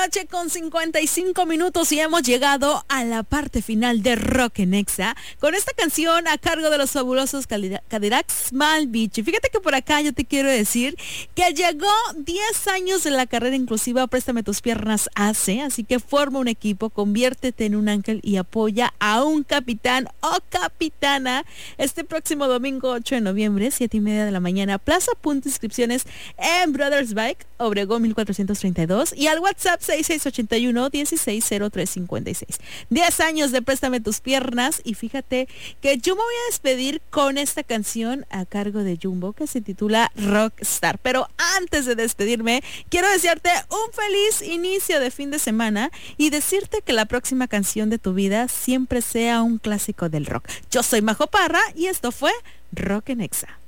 noche con 55 minutos y hemos llegado a la parte final de Rock en Exa con esta canción a cargo de los fabulosos Cadillacs Small Beach. Y fíjate que por acá yo te quiero decir que llegó 10 años de la carrera inclusiva Préstame tus piernas AC, así que forma un equipo, conviértete en un ángel y apoya a un capitán o capitana este próximo domingo 8 de noviembre, 7:30 de la mañana, Plaza Punto Inscripciones en Brothers Bike, Obregón 1432 y al WhatsApp 6681-160356. 10 años de Préstame tus piernas y fíjate que yo me voy a despedir con esta canción a cargo de Jumbo que se titula Rockstar. Pero antes de despedirme, quiero desearte un feliz inicio de fin de semana y decirte que la próxima canción de tu vida siempre sea un clásico del rock. Yo soy Majo Parra y esto fue Rock en Exa.